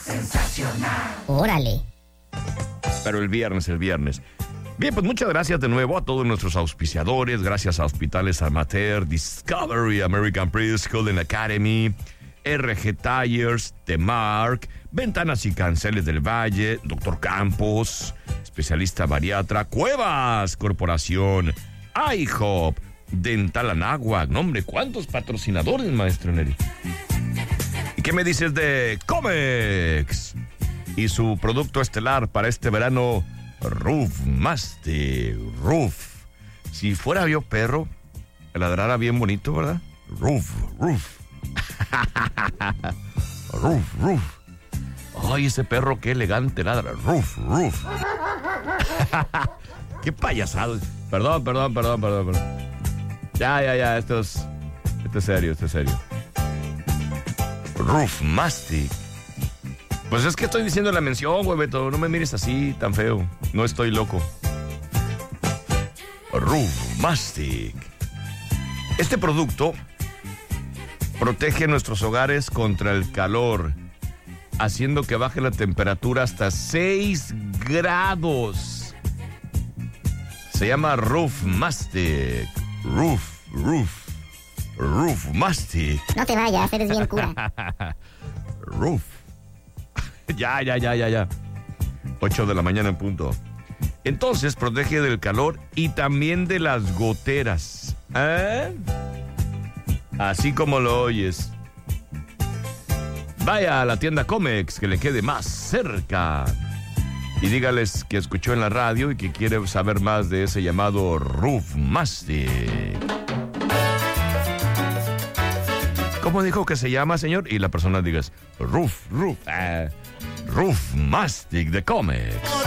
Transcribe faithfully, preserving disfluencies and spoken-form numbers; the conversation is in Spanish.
Sensacional. Órale. Pero el viernes, el viernes. Bien, pues muchas gracias de nuevo a todos nuestros auspiciadores. Gracias a Hospitales Amateur, Discovery, American Preschool and Academy, R G Tires, Temark, Ventanas y Canceles del Valle, Doctor Campos, especialista bariatra, Cuevas Corporación, IHOP, Dental Anáhuac. No, hombre, ¿cuántos patrocinadores, maestro Neri? ¿Y qué me dices de Comex? Y su producto estelar para este verano, Roof Mastic, Roof. Si fuera yo perro, me ladrara bien bonito, ¿verdad? Roof, Roof. Roof, Roof. Ay, ese perro qué elegante ladra. Roof, Roof. Qué payasado. Perdón, perdón, perdón, perdón, perdón. Ya, ya, ya, esto es, esto es serio, esto es serio. Roof Mastic. Pues es que estoy diciendo la mención, güey, Beto. No me mires así, tan feo. No estoy loco. Roof Mastic. Este producto protege nuestros hogares contra el calor, haciendo que baje la temperatura hasta seis grados. Se llama Roof Mastic. Roof, Roof, Roof Mastic. No te vayas, eres bien cura. Roof. Ya, ya, ya, ya, ya. ocho de la mañana en punto. Entonces protege del calor y también de las goteras. ¿Eh? Así como lo oyes. Vaya a la tienda Comex que le quede más cerca y dígales que escuchó en la radio y que quiere saber más de ese llamado Roof Mastic. ¿Cómo dijo que se llama, señor? Y la persona diga, Roof, Roof, uh, Roof Mastic de Comex.